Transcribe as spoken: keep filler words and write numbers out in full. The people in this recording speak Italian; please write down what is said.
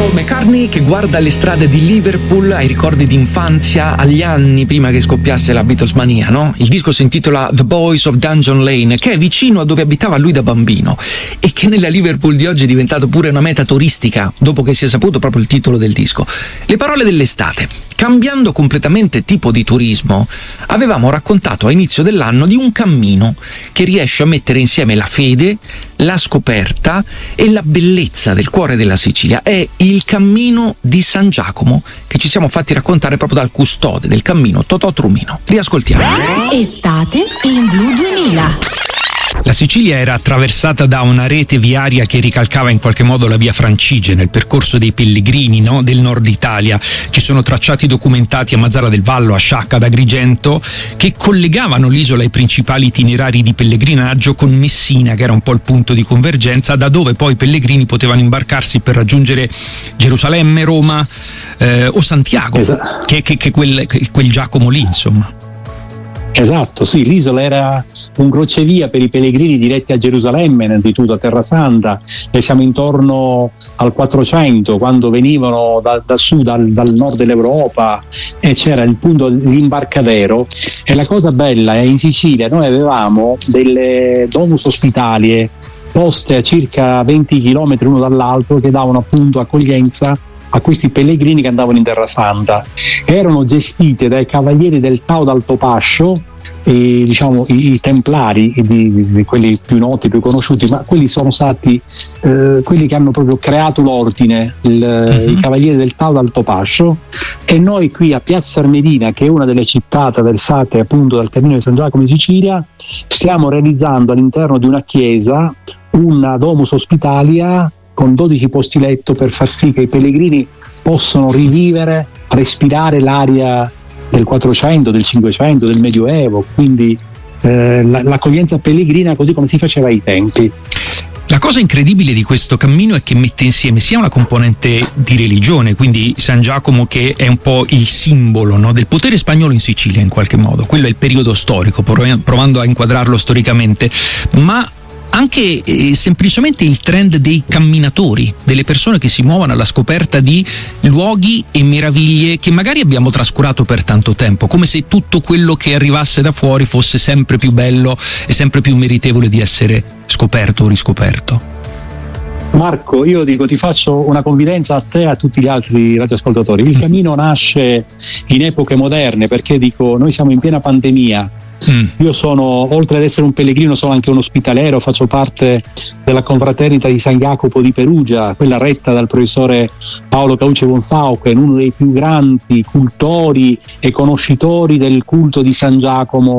Paul McCartney che guarda le strade di Liverpool ai ricordi d'infanzia, agli anni prima che scoppiasse la Beatlesmania, no? Il disco si intitola The Boys of Dungeon Lane, che è vicino a dove abitava lui da bambino e che nella Liverpool di oggi è diventato pure una meta turistica, dopo che si è saputo proprio il titolo del disco. Le parole dell'estate. Cambiando completamente tipo di turismo, avevamo raccontato a inizio dell'anno di un cammino che riesce a mettere insieme la fede, la scoperta e la bellezza del cuore della Sicilia. È il cammino di San Giacomo, che ci siamo fatti raccontare proprio dal custode del cammino, Totò Trumino. Riascoltiamo. Estate in Blu duemila. La Sicilia era attraversata da una rete viaria che ricalcava in qualche modo la via Francigena, il percorso dei pellegrini, no? del nord Italia. Ci sono tracciati documentati a Mazara del Vallo, a Sciacca, ad Agrigento, che collegavano l'isola ai principali itinerari di pellegrinaggio con Messina, che era un po' il punto di convergenza, da dove poi i pellegrini potevano imbarcarsi per raggiungere Gerusalemme, Roma eh, o Santiago, esatto. che, che, che quel, quel Giacomo lì, insomma. Esatto, sì, l'isola era un crocevia per i pellegrini diretti a Gerusalemme, innanzitutto a Terra Santa, e siamo intorno al quattrocento, quando venivano da, da su, dal, dal nord dell'Europa, e c'era il punto, l'imbarcadero. E la cosa bella è in Sicilia noi avevamo delle domus ospitalie poste a circa venti chilometri uno dall'altro, che davano appunto accoglienza a questi pellegrini che andavano in Terra Santa. Erano gestite dai cavalieri del Tao d'Alto Pascio, e, diciamo i, i templari, di, di, di quelli più noti, più conosciuti, ma quelli sono stati eh, quelli che hanno proprio creato l'ordine, il, uh-huh. i cavalieri del Tao d'Alto Pascio. E noi qui a Piazza Armerina, che è una delle città attraversate appunto dal cammino di San Giacomo in Sicilia, stiamo realizzando all'interno di una chiesa una domus hospitalia con dodici posti letto, per far sì che i pellegrini possano rivivere, respirare l'aria del quattrocento, del cinquecento, del Medioevo, quindi eh, l'accoglienza pellegrina così come si faceva ai tempi. La cosa incredibile di questo cammino è che mette insieme sia una componente di religione, quindi San Giacomo che è un po' il simbolo, no, del potere spagnolo in Sicilia in qualche modo, quello è il periodo storico, provando a inquadrarlo storicamente, ma anche eh, semplicemente il trend dei camminatori, delle persone che si muovono alla scoperta di luoghi e meraviglie che magari abbiamo trascurato per tanto tempo, come se tutto quello che arrivasse da fuori fosse sempre più bello e sempre più meritevole di essere scoperto o riscoperto. Marco, io dico, ti faccio una confidenza a te e a tutti gli altri radioascoltatori. Il cammino nasce in epoche moderne, perché dico, noi siamo in piena pandemia. Mm. Io sono, oltre ad essere un pellegrino, sono anche un ospitalero, faccio parte della confraternita di San Jacopo di Perugia, quella retta dal professore Paolo Cauce von Sauchen, uno dei più grandi cultori e conoscitori del culto di San Giacomo